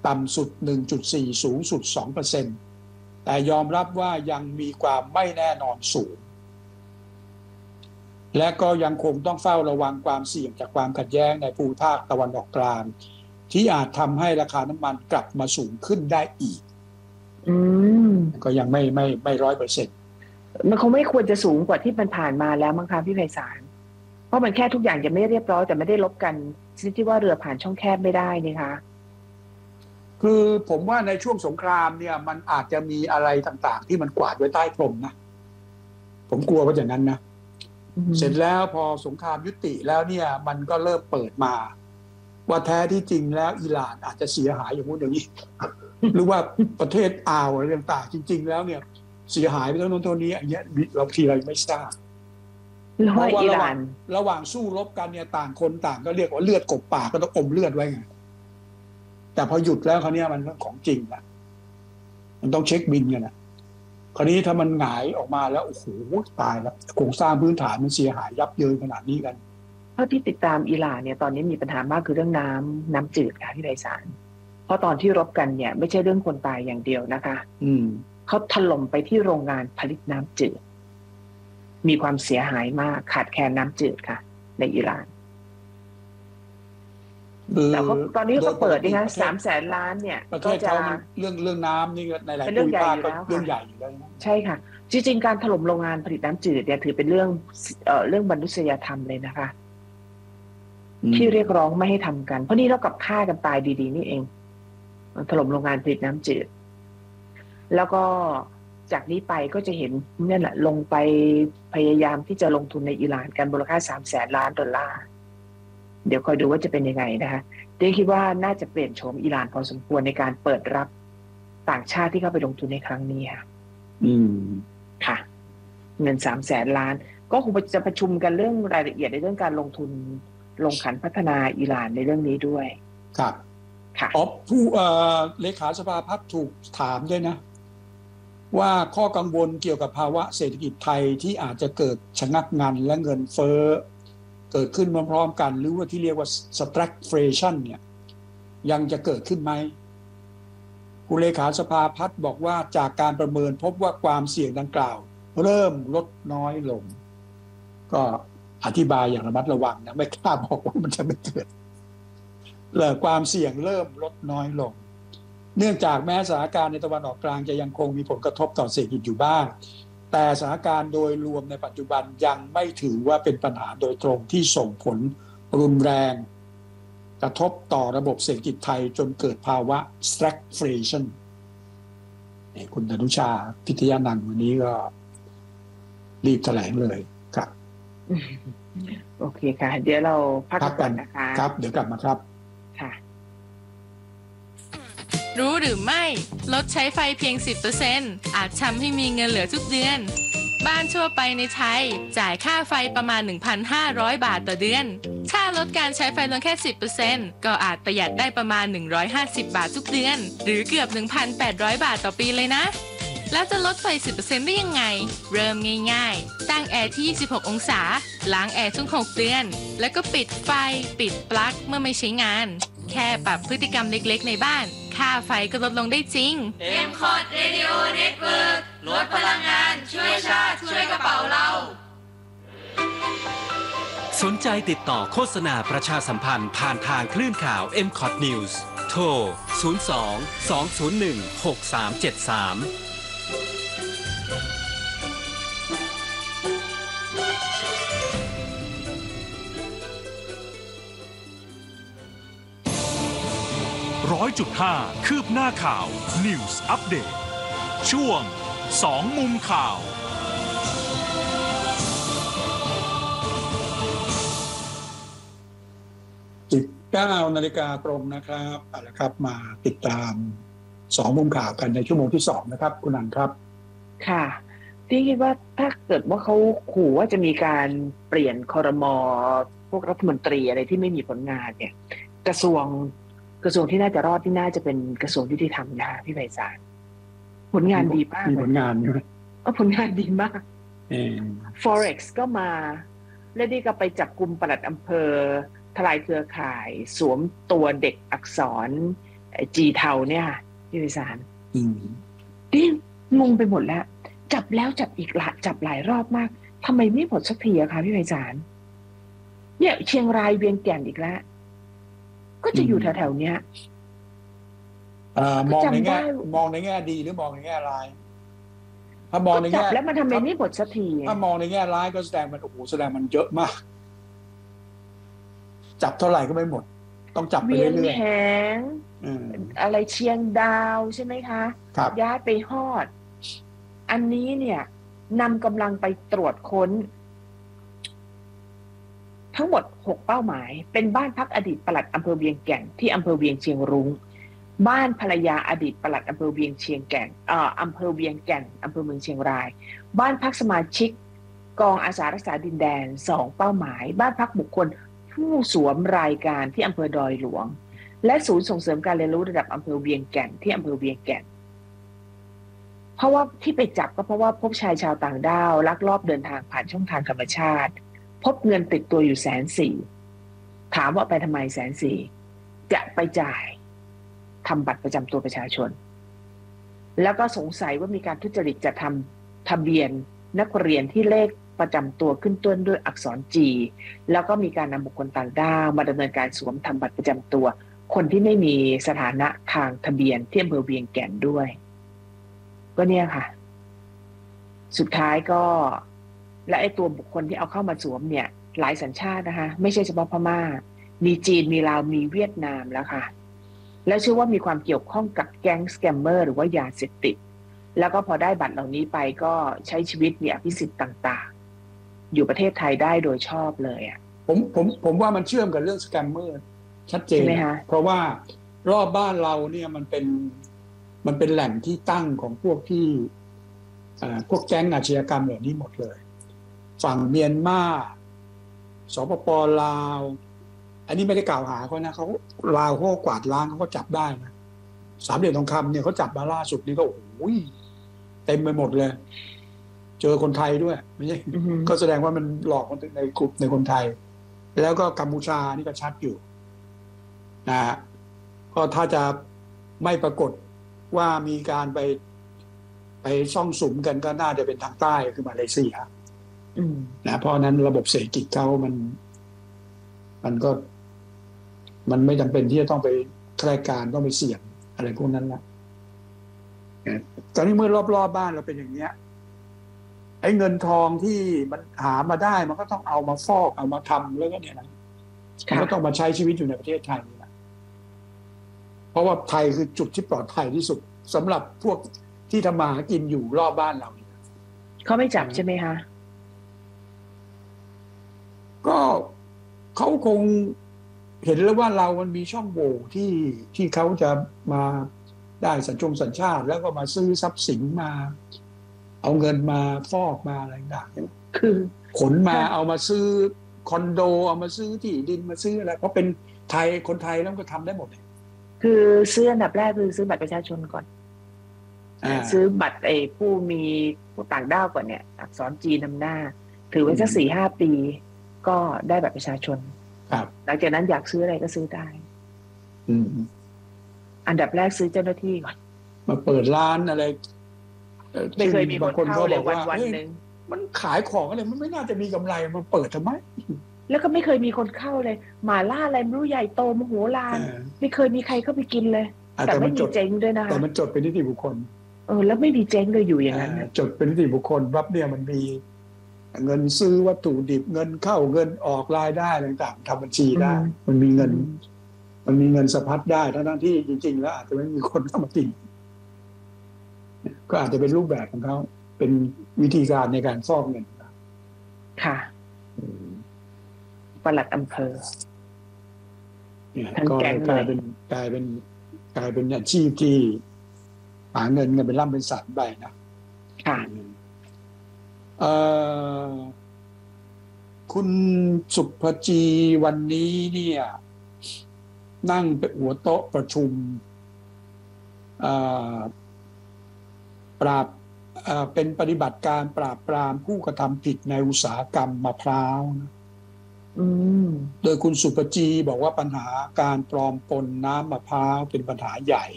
ต่ำสุด 1.4 สูงสุด 2%แต่ยอมรับว่ายังมีความไม่แน่นอนสูงและก็ยังคงต้องเฝ้าระวังความเสี่ยงจากความขัดแย้งในภูมิภาคตะวันออกกลางที่อาจทำให้ราคาน้ำมันกลับมาสูงขึ้นได้อีกก็ยังไม่100% มันคงไม่ควรจะสูงกว่าที่มันผ่านมาแล้วมั้งคะพี่ไพศาลเพราะมันแค่ทุกอย่างยังไม่เรียบร้อยแต่ไม่ได้ลบกันชนิดที่ว่าเรือผ่านช่องแคบไม่ได้นี่คะคือผมว่าในช่วงสงครามเนี่ยมันอาจจะมีอะไรต่างๆที่มันกวาดไว้ใต้พรมนะผมกลัวว่าอย่างนั้นนะเสร็จแล้วพอสงครามยุติแล้วเนี่ยมันก็เริ่มเปิดมาว่าแท้ที่จริงแล้วอิหร่านอาจจะเสียหายอย่างนู้นอย่างนี้ หรือว่าประเทศอ่าวอะไรต่างๆจริงๆแล้วเนี่ยเสียหายไปเท่านั้นเท่านี้อันนี้เราทีเราไม่ทราบเพราะว่าระหว่างสู้รบกันเนี่ยต่างคนต่างก็เรียกว่าเลือดกบปากก็ต้องอมเลือดไว้ไงแต่พอหยุดแล้วคราวนี้มันของจริงนะมันต้องเช็คบินกันนะคราวนี้ถ้ามันหงายออกมาแล้วโอ้โหตายแล้วโครงสร้างพื้นฐานมันเสียหายยับเยินขนาดนี้กันเท่าที่ติดตามอิหร่านเนี่ยตอนนี้มีปัญหามากคือเรื่องน้ำจืดค่ะพี่ไพศาลเพราะตอนที่รบกันเนี่ยไม่ใช่เรื่องคนตายอย่างเดียวนะคะเขาถล่มไปที่โรงงานผลิตน้ำจืดมีความเสียหายมากขาดแคลนน้ำจืดค่ะในอิหร่านแต่ตอนนี้ก็เปิดนี่คะ300,000 ล้านเนี่ยก็จะเรื่องน้ำนี่ในหลายภูมิภาคก็เรื่องใหญ่อยู่แล้วใช่ค่ะจริงๆการถล่มโรงงานผลิตน้ำจืดเนี่ยถือเป็นเรื่องมนุษยธรรมเลยนะคะที่เรียกร้องไม่ให้ทำกันเพราะนี่เท่ากับฆ่ากันตายดีๆนี่เองถล่มโรงงานผลิตน้ำจืดแล้วก็จากนี้ไปก็จะเห็นนี่แหละลงไปพยายามที่จะลงทุนในอิหร่านกันมูลค่า$300,000 ล้านเดี๋ยวคอยดูว่าจะเป็นยังไงนะคะเดนคิดว่าน่าจะเปลี่ยนโฉมอิหร่านพอสมควรในการเปิดรับต่างชาติที่เข้าไปลงทุนในครั้งนี้ค่ะค่ะเงิน300,000 ล้านก็คงจะประชุมกันเรื่องรายละเอียดในเรื่องการลงทุนลงขันพัฒนาอิหร่านในเรื่องนี้ด้วยครับค่ะผู้เลขาสภาพัฒน์ถูกถามด้วยนะว่าข้อกังวลเกี่ยวกับภาวะเศรษฐกิจไทยที่อาจจะเกิดชะงักงันและเงินเฟ้อเกิดขึ้นพร้อมๆกันหรือว่าที่เรียกว่า stagflation เนี่ยยังจะเกิดขึ้นไหมผู้เลขาสภาพัฒน์บอกว่าจากการประเมินพบว่าความเสี่ยงดังกล่าวเริ่มลดน้อยลงก็อธิบายอย่างระมัดระวังนะไม่กล้าบอกว่ามันจะไม่เกิดความเสี่ยงเริ่มลดน้อยลงเนื่องจากแม้สถานการณ์ในตะวันออกกลางจะยังคงมีผลกระทบต่อเศรษฐกิจอยู่บ้างแต่สถานการณ์โดยรวมในปัจจุบันยังไม่ถือว่าเป็นปัญหาโดยตรงที่ส่งผลรุนแรงกระทบต่อระบบเศรษฐกิจไทยจนเกิดภาวะ stagflation คุณอนุชาพิทยานันท์วันนี้ก็รีบแถลงเลยครับโอเคค่ะเดี๋ยวเราพักกันนะคะครับเดี๋ยวกลับมาครับค่ะรู้หรือไม่ลดใช้ไฟเพียง 10% อาจทำให้มีเงินเหลือทุกเดือนบ้านทั่วไปในไทยจ่ายค่าไฟประมาณ 1,500 บาทต่อเดือนถ้าลดการใช้ไฟลงแค่ 10% ก็อาจประหยัดได้ประมาณ150 บาททุกเดือนหรือเกือบ 1,800 บาทต่อปีเลยนะแล้วจะลดไฟ 10% ได้ยังไงเริ่มง่ายๆตั้งแอร์ที่26 องศาล้างแอร์ทุก6 เดือนแล้วก็ปิดไฟปิดปลั๊กเมื่อไม่ใช้งานแค่ปรับพฤติกรรมเล็กๆในบ้านค่าไฟก็ลดลงได้จริง M-Cot Radio Network ลดพลังงานช่วยชาติช่วยกระเป๋าเราสนใจติดต่อโฆษณาประชาสัมพันธ์ผ่านทางคลื่นข่าว M-Cot News โทร 02-201-6373 100.5 คืบหน้าข่าว News Update ช่วง2มุมข่าว 19 นาฬิกาตรงนะครับเอาละครับมาติดตาม2มุมข่าวกันในชั่วโมงที่2นะครับคุณนันครับค่ะที่คิดว่าถ้าเกิดว่าเขาขู่ว่าจะมีการเปลี่ยนครม.พวกรัฐมนตรีอะไรที่ไม่มีผลงานเนี่ยกระทรวงที่น่าจะรอดที่น่าจะเป็นกระทรวงยุติธรรมนะคะพี่ไพศาลผลงานดีมากมีผลงานใช่ไหมผลงานดีมากForex ก็มาและนี่ก็ไปจับกุมปลัดอำเภอทลายเครือข่ายสวมตัวเด็กอักษรจีเทาเนี่ยค่ะพี่วิสารอืมนี่งงไปหมดแล้ว จับแล้วจับอีกละจับหลายรอบมากทำไมไม่หมดสักทีอะคะพี่วิสารเนี่ยเชียงรายเวียงแก่นอีกแล้วก็จะอยู่แถวๆเนี้ยมองในแง่ดีหรือมองในแง่ร้ายถ้ามองในแง่จับแล้วมันทำไมไม่หมดสักทีถ้ามองในแง่ร้ายก็แสดงมันโอ้โหแสดงมันเยอะมากจับเท่าไหร่ก็ไม่หมดต้องจับไปเรื่อยๆเวียงแหงอะไรเชียงดาวใช่ไหมคะย้ายไปฮอดอันนี้เนี่ยนำกำลังไปตรวจค้นทั้งหมด6เป้าหมายเป็นบ้านพักอดีตปลัดอำเภอเวียงแก่นที่อำเภอเวียงเชียงรุ้งบ้านภรรยาอดีตปลัดอำเภอเวียงเชียงแก่นอำเภอเวียงแก่นอำเภอเมืองเชียงรายบ้านพักสมาชิกกองอาสารักษาดินแดน2เป้าหมายบ้านพักบุคคลผู้สวมรายการที่อำเภอดอยหลวงและศูนย์ส่งเสริมการเรียนรู้ระดับอำเภอเวียงแก่นที่อำเภอเวียงแก่นเพราะว่าที่ไปจับก็เพราะว่าพบชายชาวต่างด้าวลักลอบเดินทางผ่านช่องทางธรรมชาติพบเงินติดตัวอยู่140,000ถามว่าไปทำไม140,000จะไปจ่ายทำบัตรประจำตัวประชาชนแล้วก็สงสัยว่ามีการทุจริตจะทำทะเบียนนักเรียนที่เลขประจำตัวขึ้นต้นด้วยอักษร G แล้วก็มีการนำบุคคลต่างด้าวมาดำเนินการสวมทำบัตรประจำตัวคนที่ไม่มีสถานะทางทะเบียนที่อำเภอเวียงแก่นด้วยก็เนี่ยค่ะสุดท้ายก็และไอ้ตัวบุคคลที่เอาเข้ามาสวมเนี่ยหลายสัญชาตินะคะไม่ใช่เฉพาะพม่ามีจีนมีลาวมีเวียดนามแล้วค่ะแล้วเชื่อว่ามีความเกี่ยวข้องกับแก๊งสแกมเมอร์หรือว่ายาเสพติดแล้วก็พอได้บัตรเหล่านี้ไปก็ใช้ชีวิตมีอภิสิทธิ์ต่างๆอยู่ประเทศไทยได้โดยชอบเลยอ่ะผมว่ามันเชื่อมกับเรื่องสแกมเมอร์ชัดเจนเพราะว่ารอบบ้านเราเนี่ยมันเป็นแหล่งที่ตั้งของพวกที่พวกแก๊งอาชญากรรมเหล่านี้หมดเลยฝั่งเมียนมาสปป.ลาวอันนี้ไม่ได้กล่าวหาเขานะเขาลาวเขากวาดล้างเขาก็จับได้นะสามเหลี่ยมทองคำเนี่ยเขาจับมาล่าสุดนี่ก็โอ้ยเต็มไปหมดเลยเจอคนไทยด้วยไม่ใช่ก็แสดงว่ามันหลอกคนในกลุ่มในคนไทยแล้วก็กัมพูชานี่ก็ชัดอยู่นะก็ถ้าจะไม่ปรากฏว่ามีการไปซ่องสุมกันก็น่าจะเป็นทางใต้คือมาเลเซียนะเพราะนั้นระบบเศรษฐกิจเขามันก็มันไม่จำเป็นที่จะต้องไปแคร์การต้องไปเสี่ยงอะไรพวกนั้นนะตอนนี้เมื่อรอบบ้านเราเป็นอย่างเนี้ยไอ้เงินทองที่มันหามาได้มันก็ต้องเอามาฟอกเอามาทำแล้วก็เนี่ยนะมันก็ต้องมาใช้ชีวิตอยู่ในประเทศไทยนี่แหละเพราะว่าไทยคือจุดที่ปลอดภัยที่สุดสำหรับพวกที่ทำมาหากินอยู่รอบบ้านเราเขาไม่จับใช่ไหมคะก็เขาคงเห็นแล้วว่าเรามันมีช่องโหว่ที่เขาจะมาได้สัญชาติแล้วก็มาซื้อทรัพย์สินมาเอาเงินมาฟอกมาอะไรต่างๆคือขนมาเอามาซื้อคอนโดเอามาซื้อที่ดินมาซื้ออะไรเพราะเป็นไทยคนไทยแล้วก็ทำได้หมดคือซื้ออันดับแรกคือซื้อบัตรประชาชนก่อนซื้อบัตรผู้มีผู้ต่างด้าวก่อนเนี่ยอักษรจีนนำหน้าถือไว้สัก 4-5 ปีก็ได้บัตรประชาชนหลังจากนั้นอยากซื้ออะไรก็ซื้อได้อันดับแรกซื้อเจ้าหน้าที่ก่อนมาเปิดร้านอะไรไม่เคยมีคนเข้าเลยวันๆนึงมันขายของอะไรมันไม่น่าจะมีกำไรมันเปิดทำไมแล้วก็ไม่เคยมีคนเข้าเลยหมาล่าอะไรไม่รู้ใหญ่โตมโหฬารไม่เคยมีใครเข้าไปกินเลยแต่ไม่มีเจ๊งด้วยนะคะแต่มันจดเป็นนิติบุคคลแล้วไม่มีเจ๊งเลยอยู่อย่างนั้นจดเป็นนิติบุคคลปั๊บเนี่ยมันมีเงินซื้อวัตถุดิบเงินเข้าเงินออกรายได้ต่างๆทำบัญชีได้มันมีเงินสะพัดได้ทั้งที่จริงๆแล้วอาจจะไม่มีคนเข้ามากินก็อาจจะเป็นรูปแบบของเขาเป็นวิธีการในการฟอกเงินค่ะปลัดอำเภอก็กลายเป็นอาชีพที่หาเงินเป็นร่ำเป็นสันไปนะค่ะคุณสุภจีวันนี้เนี่ยนั่งเป็นหัวโต๊ะประชุมเป็นปฏิบัติการปราบปรามผู้กระทำผิดในอุตสาหกรรมมะพร้าวนะมโดยคุณสุปจีบอกว่าปัญหาการปลอมปนน้ำมะพร้าวเป็นปัญหาใหญ่